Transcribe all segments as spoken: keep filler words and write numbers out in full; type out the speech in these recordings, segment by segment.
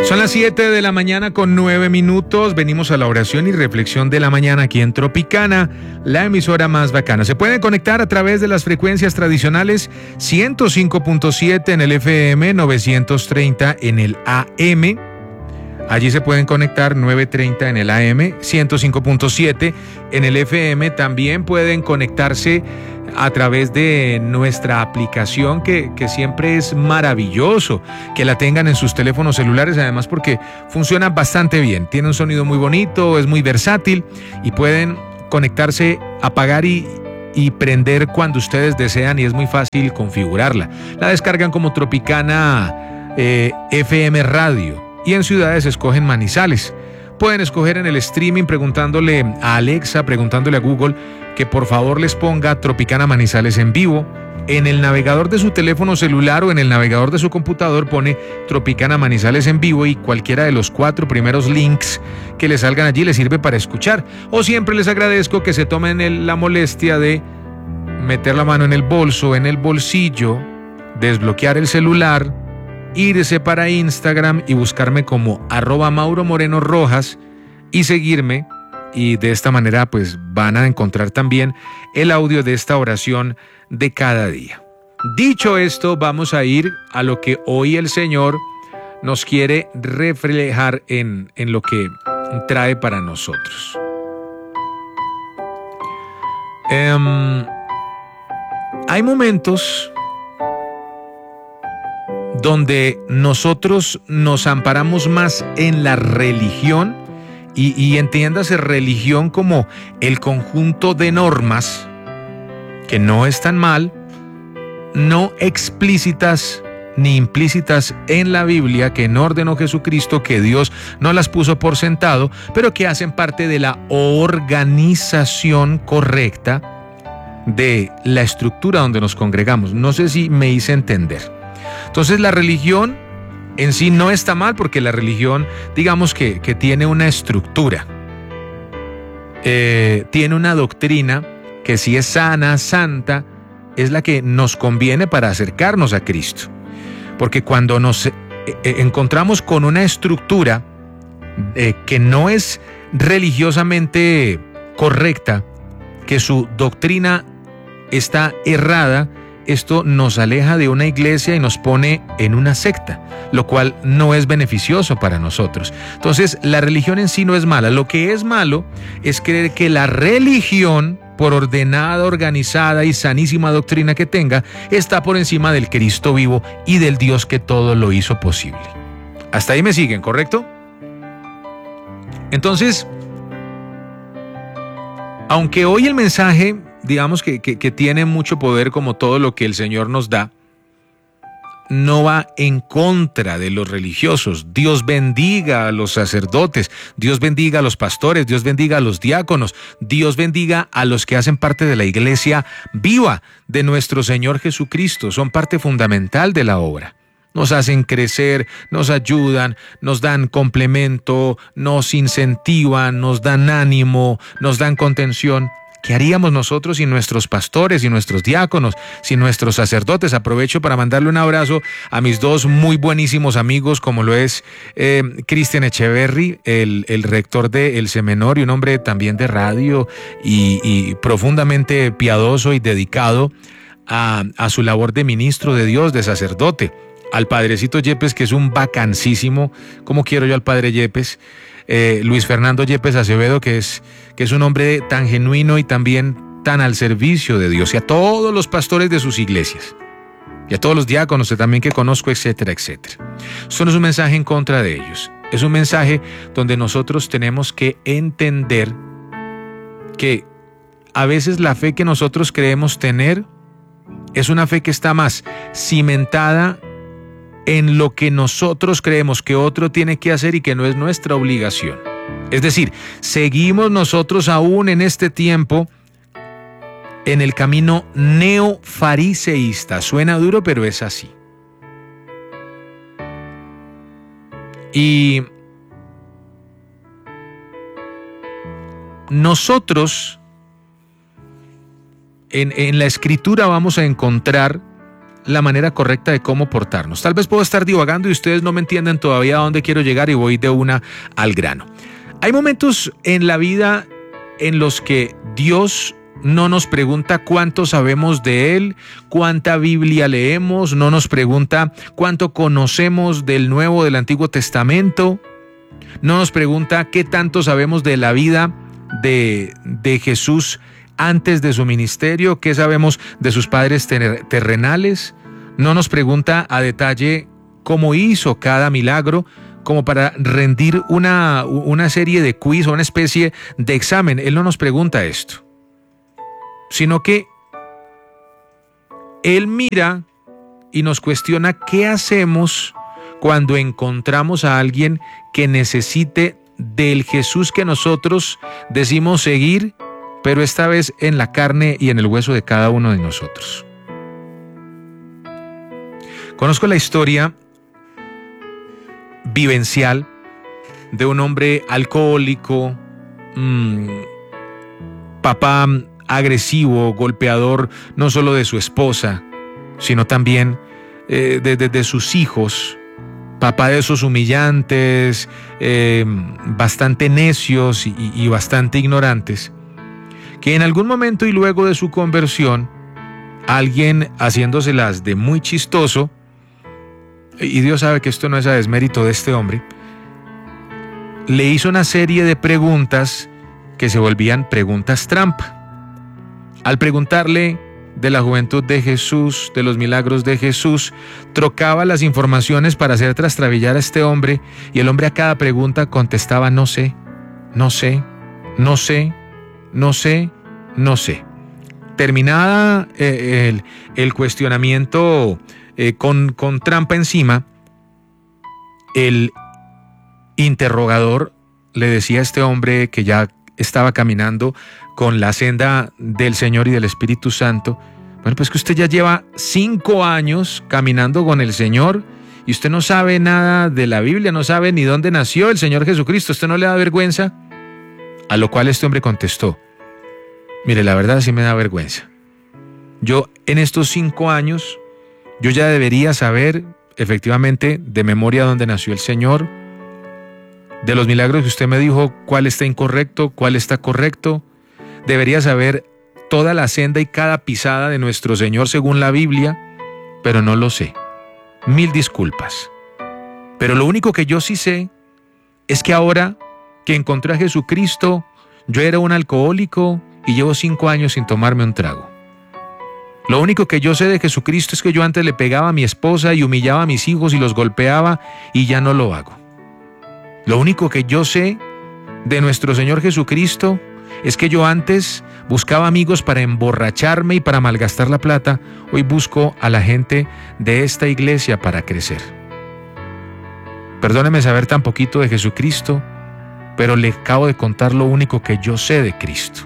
Son las siete de la mañana con nueve minutos. Venimos a la oración y reflexión de la mañana aquí en Tropicana, la emisora más bacana. Se pueden conectar a través de las frecuencias tradicionales ciento cinco punto siete en el F M, novecientos treinta en el A M. Allí se pueden conectar novecientos treinta en el A M, ciento cinco punto siete en el F M. También pueden conectarse a través de nuestra aplicación que, que siempre es maravilloso que la tengan en sus teléfonos celulares, además porque funciona bastante bien, tiene un sonido muy bonito, es muy versátil y pueden conectarse, apagar y, y prender cuando ustedes desean y es muy fácil configurarla. La descargan como Tropicana eh, F M Radio y en ciudades escogen Manizales. Pueden escoger en el streaming preguntándole a Alexa, preguntándole a Google que por favor les ponga Tropicana Manizales en vivo. En el navegador de su teléfono celular o en el navegador de su computador pone Tropicana Manizales en vivo y cualquiera de los cuatro primeros links que les salgan allí les sirve para escuchar. O siempre les agradezco que se tomen el, la molestia de meter la mano en el bolso, en el bolsillo, desbloquear el celular, irse para Instagram y buscarme como arroba Mauro Moreno Rojas y seguirme, y de esta manera pues van a encontrar también el audio de esta oración de cada día. Dicho esto, vamos a ir a lo que hoy el Señor nos quiere reflejar en, en lo que trae para nosotros. Um, hay momentos donde nosotros nos amparamos más en la religión y, y entiéndase religión como el conjunto de normas que no están mal, no explícitas ni implícitas en la Biblia, que no ordenó Jesucristo, que Dios no las puso por sentado, pero que hacen parte de la organización correcta de la estructura donde nos congregamos. No sé si me hice entender. Entonces la religión en sí no está mal porque la religión, digamos que, que tiene una estructura, eh, tiene una doctrina que si es sana, santa, es la que nos conviene para acercarnos a Cristo. Porque cuando nos eh, eh, encontramos con una estructura eh, que no es religiosamente correcta, que su doctrina está errada, esto nos aleja de una iglesia y nos pone en una secta, lo cual no es beneficioso para nosotros. Entonces, la religión en sí no es mala. Lo que es malo es creer que la religión, por ordenada, organizada y sanísima doctrina que tenga, está por encima del Cristo vivo y del Dios que todo lo hizo posible. Hasta ahí me siguen, ¿correcto? Entonces, aunque hoy el mensaje, digamos que, que, que tiene mucho poder como todo lo que el Señor nos da, no va en contra de los religiosos. Dios bendiga a los sacerdotes, Dios bendiga a los pastores, Dios bendiga a los diáconos, Dios bendiga a los que hacen parte de la iglesia viva de nuestro Señor Jesucristo. Son parte fundamental de la obra. Nos hacen crecer, nos ayudan, nos dan complemento, nos incentivan, nos dan ánimo, nos dan contención. ¿Qué haríamos nosotros sin nuestros pastores, sin nuestros diáconos, sin nuestros sacerdotes? Aprovecho para mandarle un abrazo a mis dos muy buenísimos amigos, como lo es eh, Cristian Echeverry, el, el rector de El Semenor y un hombre también de radio y, y profundamente piadoso y dedicado a, a su labor de ministro de Dios, de sacerdote. Al padrecito Yepes, que es un bacancísimo, como quiero yo al padre Yepes. Eh, Luis Fernando Yepes Acevedo, que es, que es un hombre tan genuino y también tan al servicio de Dios, y a todos los pastores de sus iglesias, y a todos los diáconos también que conozco, etcétera, etcétera. Eso no es un mensaje en contra de ellos, es un mensaje donde nosotros tenemos que entender que a veces la fe que nosotros creemos tener es una fe que está más cimentada en lo que nosotros creemos que otro tiene que hacer y que no es nuestra obligación. Es decir, seguimos nosotros aún en este tiempo en el camino neofariseísta. Suena duro, pero es así. Y nosotros en, en la Escritura vamos a encontrar la manera correcta de cómo portarnos. Tal vez puedo estar divagando y ustedes no me entienden todavía a dónde quiero llegar y voy de una al grano. Hay momentos en la vida en los que Dios no nos pregunta cuánto sabemos de Él, cuánta Biblia leemos, no nos pregunta cuánto conocemos del Nuevo, del Antiguo Testamento, no nos pregunta qué tanto sabemos de la vida de, de Jesús antes de su ministerio, qué sabemos de sus padres ter- terrenales, no nos pregunta a detalle cómo hizo cada milagro, como para rendir una, una serie de quiz o una especie de examen. Él no nos pregunta esto, sino que Él mira y nos cuestiona qué hacemos cuando encontramos a alguien que necesite del Jesús que nosotros decimos seguir, pero esta vez en la carne y en el hueso de cada uno de nosotros. Conozco la historia vivencial de un hombre alcohólico, mmm, papá agresivo, golpeador, no solo de su esposa, sino también eh, de, de, de sus hijos, papá de esos humillantes, eh, bastante necios y, y bastante ignorantes, que en algún momento y luego de su conversión, alguien haciéndoselas de muy chistoso, y Dios sabe que esto no es a desmérito de este hombre, le hizo una serie de preguntas que se volvían preguntas trampa. Al preguntarle de la juventud de Jesús, de los milagros de Jesús, trocaba las informaciones para hacer trastrabillar a este hombre, y el hombre a cada pregunta contestaba no sé, no sé, no sé, no sé, no sé. Terminada eh, el, el cuestionamiento eh, con, con trampa encima, el interrogador le decía a este hombre que ya estaba caminando con la senda del Señor y del Espíritu Santo, bueno, pues que usted ya lleva cinco años caminando con el Señor y usted no sabe nada de la Biblia, no sabe ni dónde nació el Señor Jesucristo, ¿usted no le da vergüenza? A lo cual este hombre contestó, mire, la verdad sí me da vergüenza. Yo en estos cinco años, yo ya debería saber efectivamente de memoria dónde nació el Señor, de los milagros que usted me dijo, cuál está incorrecto, cuál está correcto. Debería saber toda la senda y cada pisada de nuestro Señor según la Biblia, pero no lo sé. Mil disculpas. Pero lo único que yo sí sé es que ahora que encontré a Jesucristo, yo era un alcohólico y llevo cinco años sin tomarme un trago. Lo único que yo sé de Jesucristo es que yo antes le pegaba a mi esposa y humillaba a mis hijos y los golpeaba, y ya no lo hago. Lo único que yo sé de nuestro Señor Jesucristo es que yo antes buscaba amigos para emborracharme y para malgastar la plata. Hoy busco a la gente de esta iglesia para crecer. Perdóneme saber tan poquito de Jesucristo, pero le acabo de contar lo único que yo sé de Cristo.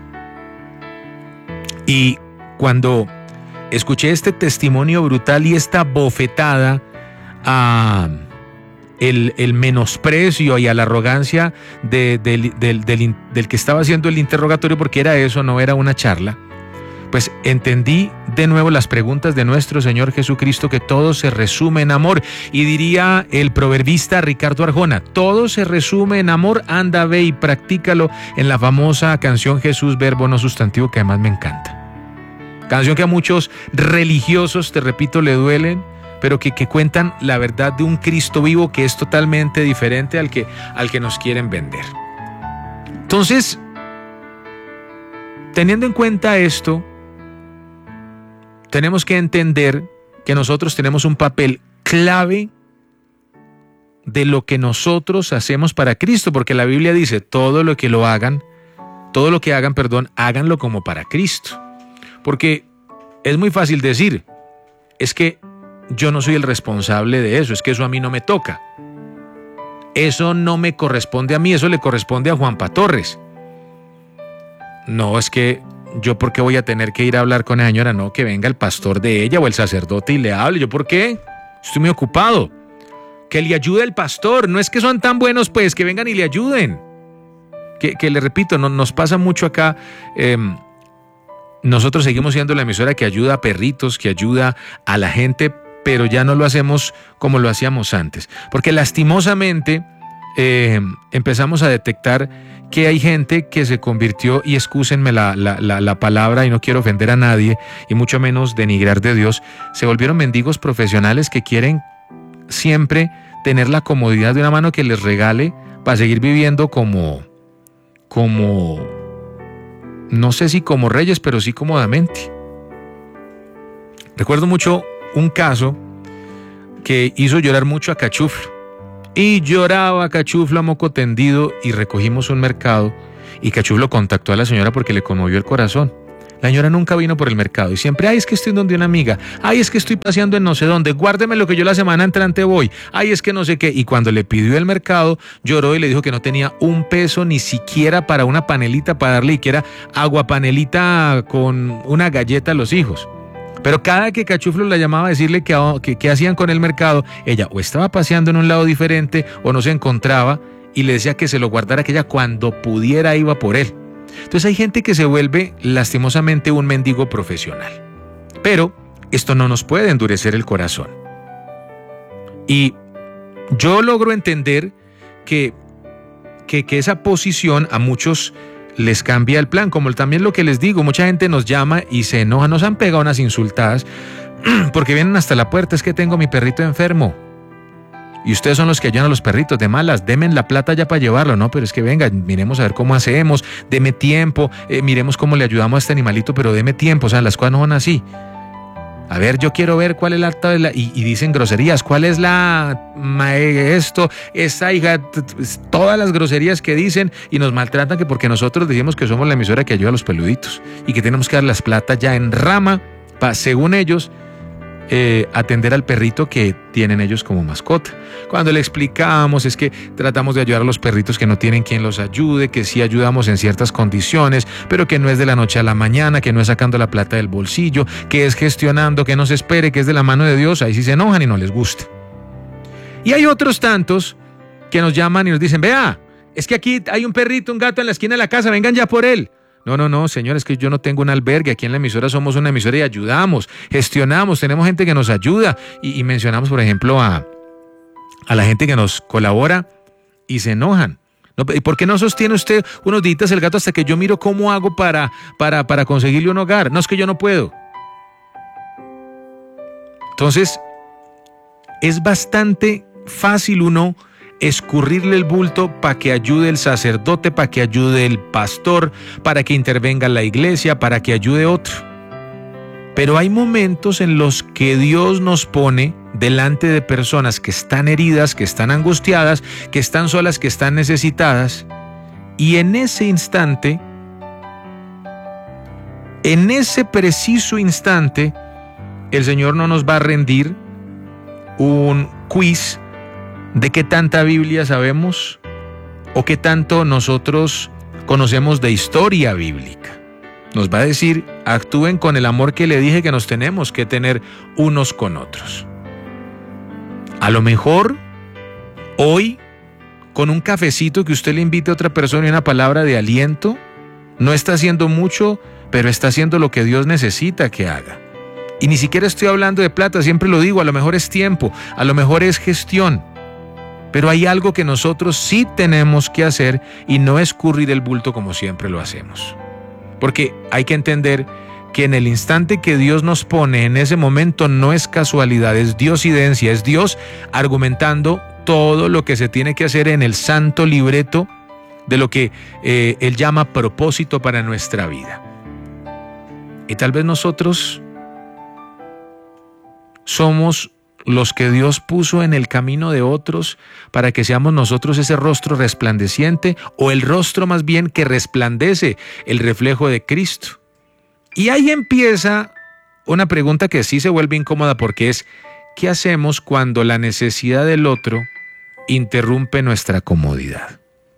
Y cuando escuché este testimonio brutal y esta bofetada a el, el menosprecio y a la arrogancia de, de, de, de, del, del que estaba haciendo el interrogatorio, porque era eso, no era una charla, pues entendí de nuevo las preguntas de nuestro Señor Jesucristo, que todo se resume en amor. Y diría el proverbista Ricardo Arjona, todo se resume en amor, anda, ve y practícalo, en la famosa canción Jesús, verbo no sustantivo, que además me encanta. Canción que a muchos religiosos, te repito, le duelen, pero que, que cuentan la verdad de un Cristo vivo que es totalmente diferente al que, al que nos quieren vender. Entonces, teniendo en cuenta esto, tenemos que entender que nosotros tenemos un papel clave de lo que nosotros hacemos para Cristo, porque la Biblia dice, todo lo que lo hagan, todo lo que hagan, perdón, háganlo como para Cristo. Porque es muy fácil decir, es que yo no soy el responsable de eso, es que eso a mí no me toca. Eso no me corresponde a mí, eso le corresponde a Juanpa Torres. No, es que yo por qué voy a tener que ir a hablar con la señora, no, que venga el pastor de ella o el sacerdote y le hable. ¿Yo por qué? Estoy muy ocupado. Que le ayude el pastor, no es que son tan buenos, pues que vengan y le ayuden. Que, que le repito, no, nos pasa mucho acá. Eh, nosotros seguimos siendo la emisora que ayuda a perritos, que ayuda a la gente, pero ya no lo hacemos como lo hacíamos antes. Porque lastimosamente eh, empezamos a detectar que hay gente que se convirtió, y excúsenme la, la, la, la palabra y no quiero ofender a nadie, y mucho menos denigrar de Dios, se volvieron mendigos profesionales que quieren siempre tener la comodidad de una mano que les regale para seguir viviendo como, como, no sé si como reyes, pero sí cómodamente. Recuerdo mucho un caso que hizo llorar mucho a Cachuflo. Y lloraba Cachuflo a moco tendido, y recogimos un mercado y Cachuflo contactó a la señora porque le conmovió el corazón. La señora nunca vino por el mercado y siempre, ay, es que estoy donde una amiga, ay, es que estoy paseando en no sé dónde, guárdeme lo que yo la semana entrante voy, ay, es que no sé qué. Y cuando le pidió el mercado, lloró y le dijo que no tenía un peso ni siquiera para una panelita, para darle siquiera agua panelita con una galleta a los hijos. Pero cada que Cachuflo la llamaba a decirle que, que, que hacían con el mercado, ella o estaba paseando en un lado diferente o no se encontraba, y le decía que se lo guardara, que ella cuando pudiera iba por él. Entonces hay gente que se vuelve lastimosamente un mendigo profesional. Pero esto no nos puede endurecer el corazón. Y yo logro entender que, que, que esa posición a muchos les cambia el plan, como también lo que les digo, mucha gente nos llama y se enoja, nos han pegado unas insultadas porque vienen hasta la puerta, es que tengo mi perrito enfermo y ustedes son los que ayudan a los perritos, de malas, denme la plata ya para llevarlo, no, pero es que venga, miremos a ver cómo hacemos, deme tiempo, eh, miremos cómo le ayudamos a este animalito, pero deme tiempo, o sea, las cosas no son así. A ver, yo quiero ver cuál es la... la y, y dicen groserías, cuál es la... esto, esa hija, todas las groserías que dicen, y nos maltratan que porque nosotros decimos que somos la emisora que ayuda a los peluditos y que tenemos que dar las plata ya en rama para, según ellos, eh, atender al perrito que tienen ellos como mascota. Cuando le explicamos es que tratamos de ayudar a los perritos que no tienen quien los ayude, que sí ayudamos en ciertas condiciones, pero que no es de la noche a la mañana, que no es sacando la plata del bolsillo, que es gestionando, que no se espere, que es de la mano de Dios. Ahí sí se enojan y no les gusta. Y hay otros tantos que nos llaman y nos dicen, vea, es que aquí hay un perrito, un gato en la esquina de la casa, vengan ya por él. No, no, no, señor, es que yo no tengo un albergue. Aquí en la emisora somos una emisora y ayudamos, gestionamos, tenemos gente que nos ayuda. Y, y mencionamos, por ejemplo, a, a la gente que nos colabora y se enojan. No, ¿y por qué no sostiene usted unos días el gato hasta que yo miro cómo hago para, para, para conseguirle un hogar? No, es que yo no puedo. Entonces, es bastante fácil uno escurrirle el bulto para que ayude el sacerdote, para que ayude el pastor, para que intervenga la iglesia, para que ayude otro. Pero hay momentos en los que Dios nos pone delante de personas que están heridas, que están angustiadas, que están solas, que están necesitadas, y en ese instante, en ese preciso instante, el Señor no nos va a rendir un quiz de qué tanta Biblia sabemos o qué tanto nosotros conocemos de historia bíblica. Nos va a decir, actúen con el amor que le dije que nos tenemos que tener unos con otros. A lo mejor, hoy, con un cafecito que usted le invite a otra persona y una palabra de aliento, no está haciendo mucho, pero está haciendo lo que Dios necesita que haga. Y ni siquiera estoy hablando de plata, siempre lo digo, a lo mejor es tiempo, a lo mejor es gestión. Pero hay algo que nosotros sí tenemos que hacer y no escurrir el bulto como siempre lo hacemos. Porque hay que entender que en el instante que Dios nos pone en ese momento no es casualidad, es diosidencia, es Dios argumentando todo lo que se tiene que hacer en el santo libreto de lo que eh, Él llama propósito para nuestra vida. Y tal vez nosotros somos los que Dios puso en el camino de otros para que seamos nosotros ese rostro resplandeciente, o el rostro más bien que resplandece el reflejo de Cristo. Y ahí empieza una pregunta que sí se vuelve incómoda, porque es, ¿qué hacemos cuando la necesidad del otro interrumpe nuestra comodidad?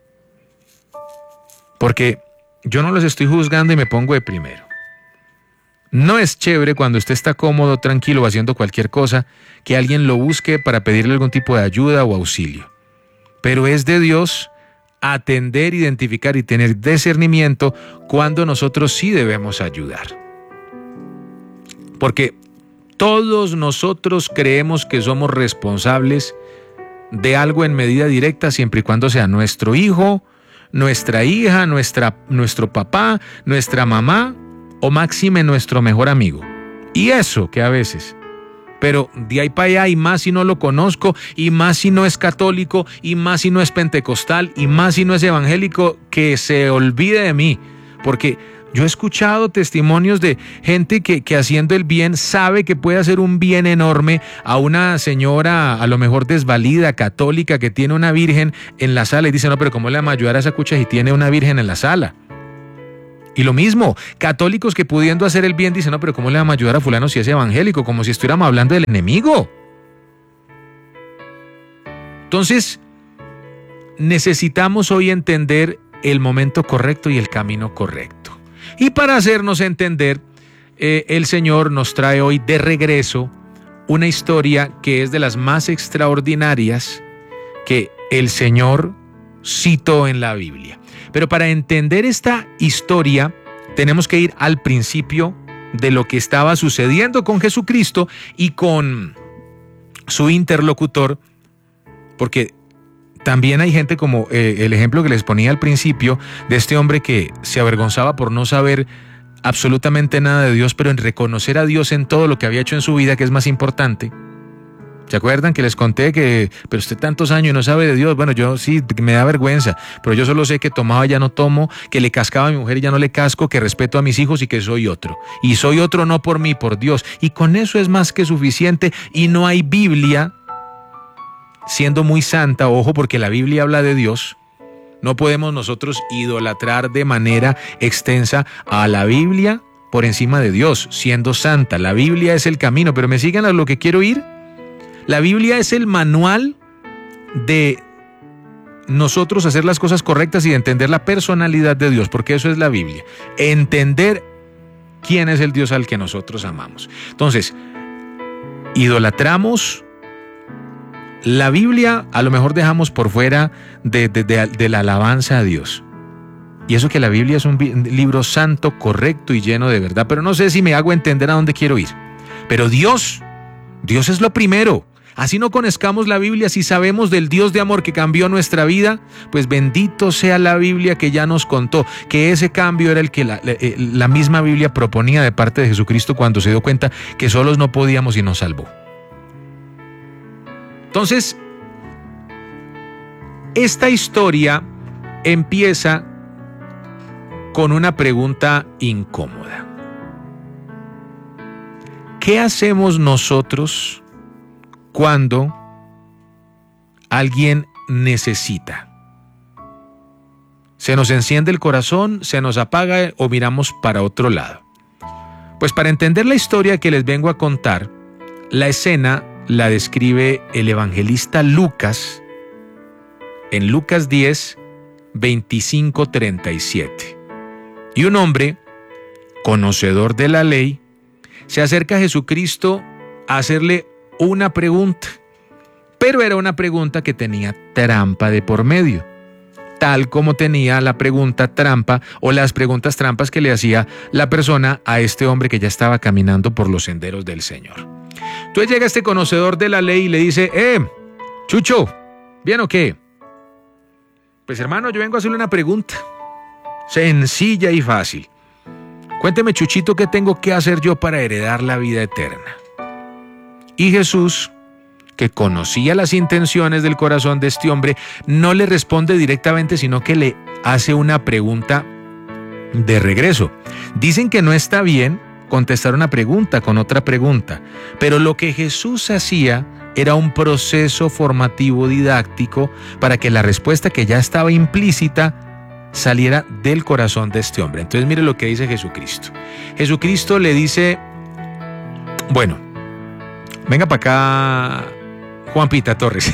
Porque yo no los estoy juzgando y me pongo de primero. No es chévere cuando usted está cómodo, tranquilo, haciendo cualquier cosa, que alguien lo busque para pedirle algún tipo de ayuda o auxilio. Pero es de Dios atender, identificar y tener discernimiento cuando nosotros sí debemos ayudar. Porque todos nosotros creemos que somos responsables de algo en medida directa siempre y cuando sea nuestro hijo, nuestra hija, nuestra, nuestro papá, nuestra mamá o máxime nuestro mejor amigo. Y eso que a veces, pero de ahí para allá y más si no lo conozco y más si no es católico y más si no es pentecostal y más si no es evangélico, que se olvide de mí, porque yo he escuchado testimonios de gente que, que haciendo el bien sabe que puede hacer un bien enorme a una señora a lo mejor desvalida, católica, que tiene una virgen en la sala y dice, no, pero ¿cómo le vamos a ayudar a esa cucha si tiene una virgen en la sala? Y lo mismo, católicos que pudiendo hacer el bien dicen, no, pero ¿cómo le vamos a ayudar a fulano si es evangélico? Como si estuviéramos hablando del enemigo. Entonces, necesitamos hoy entender el momento correcto y el camino correcto. Y para hacernos entender, eh, el Señor nos trae hoy de regreso una historia que es de las más extraordinarias que el Señor citó en la Biblia. Pero para entender esta historia tenemos que ir al principio de lo que estaba sucediendo con Jesucristo y con su interlocutor, porque también hay gente como eh, el ejemplo que les ponía al principio de este hombre que se avergonzaba por no saber absolutamente nada de Dios, pero en reconocer a Dios en todo lo que había hecho en su vida, que es más importante. ¿Se acuerdan que les conté que, pero usted tantos años y no sabe de Dios? Bueno, yo sí, me da vergüenza, pero yo solo sé que tomaba y ya no tomo, que le cascaba a mi mujer y ya no le casco, que respeto a mis hijos y que soy otro. Y soy otro no por mí, por Dios. Y con eso es más que suficiente y no hay Biblia siendo muy santa, ojo, porque la Biblia habla de Dios. No podemos nosotros idolatrar de manera extensa a la Biblia por encima de Dios, siendo santa. La Biblia es el camino, pero ¿me siguen a lo que quiero ir? La Biblia es el manual de nosotros hacer las cosas correctas y de entender la personalidad de Dios, porque eso es la Biblia. Entender quién es el Dios al que nosotros amamos. Entonces, idolatramos la Biblia, a lo mejor dejamos por fuera de, de, de, de la alabanza a Dios. Y eso que la Biblia es un libro santo, correcto y lleno de verdad. Pero no sé si me hago entender a dónde quiero ir. Pero Dios, Dios es lo primero. Así no conozcamos la Biblia, si sabemos del Dios de amor que cambió nuestra vida, pues bendito sea la Biblia que ya nos contó que ese cambio era el que la, la, la misma Biblia proponía de parte de Jesucristo cuando se dio cuenta que solos no podíamos y nos salvó. Entonces, esta historia empieza con una pregunta incómoda. ¿Qué hacemos nosotros cuando alguien necesita? ¿Se nos enciende el corazón, se nos apaga o miramos para otro lado? Pues para entender la historia que les vengo a contar, la escena la describe el evangelista Lucas en Lucas diez, veinticinco, treinta y siete. Y un hombre, conocedor de la ley, se acerca a Jesucristo a hacerle una pregunta, pero era una pregunta que tenía trampa de por medio, tal como tenía la pregunta trampa o las preguntas trampas que le hacía la persona a este hombre que ya estaba caminando por los senderos del Señor. Entonces llega este conocedor de la ley y le dice, eh, Chucho, ¿bien o qué? Pues hermano, yo vengo a hacerle una pregunta, sencilla y fácil. Cuénteme, Chuchito, ¿qué tengo que hacer yo para heredar la vida eterna? Y Jesús, que conocía las intenciones del corazón de este hombre, no le responde directamente, sino que le hace una pregunta de regreso. Dicen que no está bien contestar una pregunta con otra pregunta, pero lo que Jesús hacía era un proceso formativo didáctico para que la respuesta que ya estaba implícita saliera del corazón de este hombre. Entonces mire lo que dice Jesucristo. Jesucristo le dice, bueno, venga para acá, Juan Pita Torres.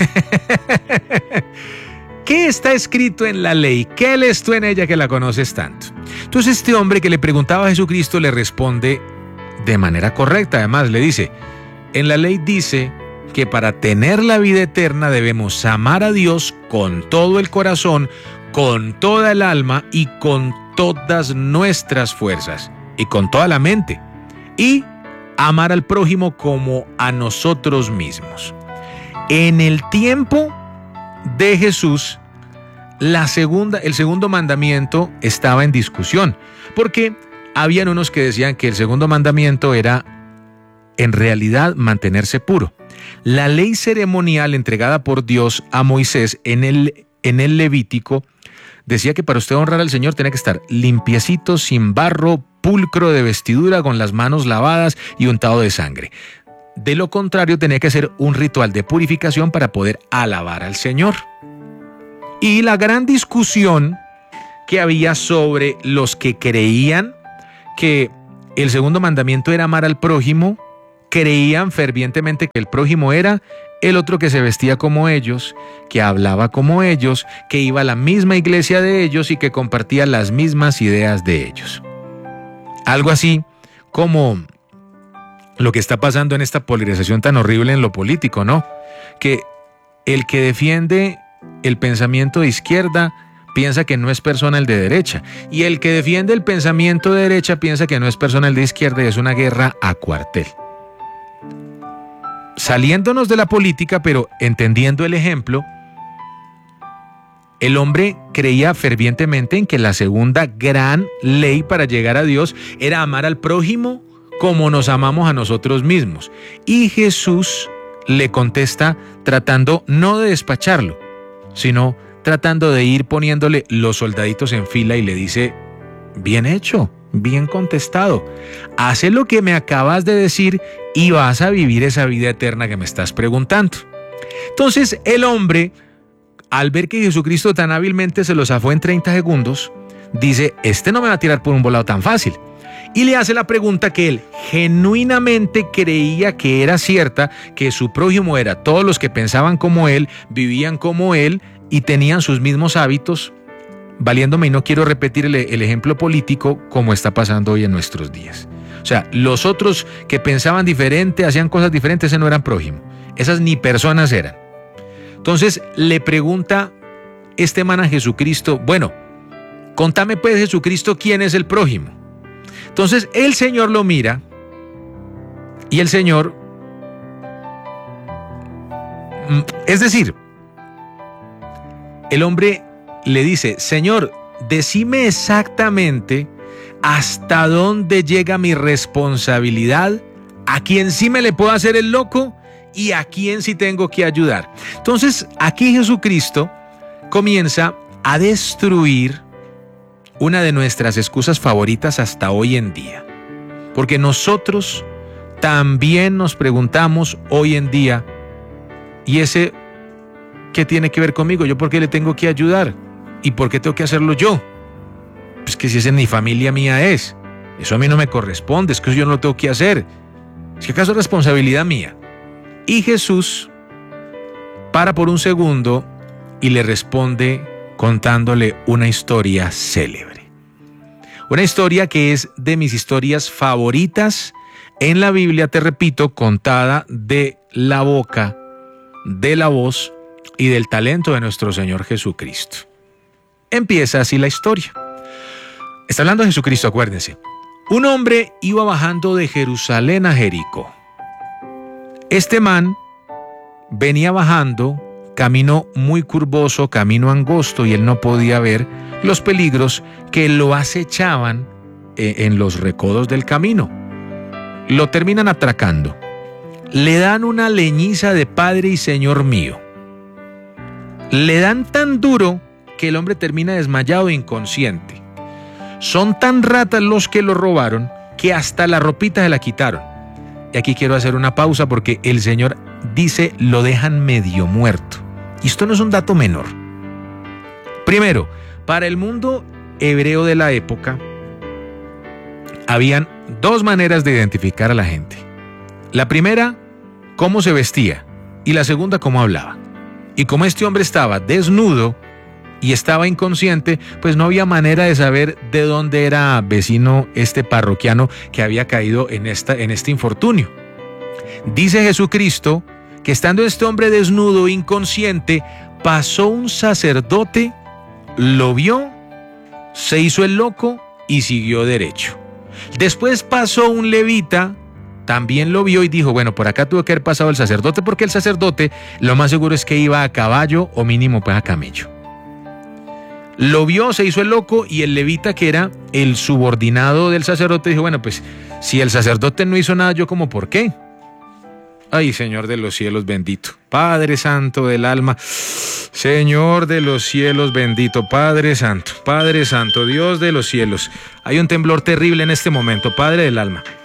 ¿Qué está escrito en la ley? ¿Qué lees tú en ella que la conoces tanto? Entonces este hombre que le preguntaba a Jesucristo le responde de manera correcta. Además le dice, en la ley dice que para tener la vida eterna debemos amar a Dios con todo el corazón, con toda el alma y con todas nuestras fuerzas y con toda la mente, y amar al prójimo como a nosotros mismos. En el tiempo de Jesús, la segunda, el segundo mandamiento estaba en discusión, porque habían unos que decían que el segundo mandamiento era en realidad mantenerse puro. La ley ceremonial entregada por Dios a Moisés en el, en el Levítico decía que para usted honrar al Señor tenía que estar limpiecito, sin barro, pulcro de vestidura, con las manos lavadas y untado de sangre. De lo contrario, tenía que hacer un ritual de purificación para poder alabar al Señor. Y la gran discusión que había sobre los que creían que el segundo mandamiento era amar al prójimo, creían fervientemente que el prójimo era el otro que se vestía como ellos, que hablaba como ellos, que iba a la misma iglesia de ellos y que compartía las mismas ideas de ellos. Algo así como lo que está pasando en esta polarización tan horrible en lo político, ¿no? Que el que defiende el pensamiento de izquierda piensa que no es persona el de derecha, y el que defiende el pensamiento de derecha piensa que no es persona el de izquierda, y es una guerra a cuartel. Saliéndonos de la política, pero entendiendo el ejemplo, el hombre creía fervientemente en que la segunda gran ley para llegar a Dios era amar al prójimo como nos amamos a nosotros mismos. Y Jesús le contesta tratando no de despacharlo, sino tratando de ir poniéndole los soldaditos en fila, y le dice: bien hecho, bien contestado, hace lo que me acabas de decir y vas a vivir esa vida eterna que me estás preguntando. Entonces el hombre, al ver que Jesucristo tan hábilmente se lo zafó en treinta segundos, dice: este no me va a tirar por un volado tan fácil. Y le hace la pregunta que él genuinamente creía que era cierta, que su prójimo era todos los que pensaban como él, vivían como él y tenían sus mismos hábitos, valiéndome, y no quiero repetir el, el ejemplo político como está pasando hoy en nuestros días. O sea, los otros que pensaban diferente, hacían cosas diferentes, ese no eran prójimo. Esas ni personas eran. Entonces le pregunta este man a Jesucristo: bueno, contame pues, Jesucristo, ¿quién es el prójimo? Entonces el Señor lo mira y el Señor, es decir, el hombre le dice: Señor, decime exactamente hasta dónde llega mi responsabilidad, a quién sí me le puedo hacer el loco y a quién sí tengo que ayudar. Entonces aquí Jesucristo comienza a destruir una de nuestras excusas favoritas hasta hoy en día. Porque nosotros también nos preguntamos hoy en día: ¿y ese qué tiene que ver conmigo? ¿Yo por qué le tengo que ayudar? ¿Y por qué tengo que hacerlo yo? Pues que si ese ni familia mía es. Eso a mí no me corresponde, es que yo no lo tengo que hacer. ¿Es que acaso es responsabilidad mía? Y Jesús para por un segundo y le responde contándole una historia célebre. Una historia que es de mis historias favoritas en la Biblia, te repito, contada de la boca, de la voz y del talento de nuestro Señor Jesucristo. Empieza así la historia. Está hablando de Jesucristo, acuérdense. Un hombre iba bajando de Jerusalén a Jericó. Este man venía bajando, camino muy curvoso, camino angosto, y él no podía ver los peligros que lo acechaban en los recodos del camino. Lo terminan atracando. Le dan una leñiza de Padre y Señor mío. Le dan tan duro que el hombre termina desmayado e inconsciente. Son tan ratas los que lo robaron que hasta la ropita se la quitaron. Y aquí quiero hacer una pausa porque el Señor dice: lo dejan medio muerto. Y esto no es un dato menor. Primero, para el mundo hebreo de la época, habían dos maneras de identificar a la gente. La primera, cómo se vestía, y la segunda, cómo hablaba. Y como este hombre estaba desnudo y estaba inconsciente, pues no había manera de saber de dónde era vecino este parroquiano que había caído en, esta, en este infortunio. Dice Jesucristo que estando este hombre desnudo, inconsciente, pasó un sacerdote, lo vio, se hizo el loco y siguió derecho. Después pasó un levita también lo vio y dijo, bueno, por acá tuvo que haber pasado el sacerdote, porque el sacerdote lo más seguro es que iba a caballo o mínimo pues a camello. Lo vio, se hizo el loco, y el levita, que era el subordinado del sacerdote, dijo, bueno, pues si el sacerdote no hizo nada, yo como por qué. Ay, Señor de los cielos bendito, Padre Santo del alma, Señor de los cielos bendito, Padre Santo, Padre Santo, Dios de los cielos. Hay un temblor terrible en este momento, Padre del alma.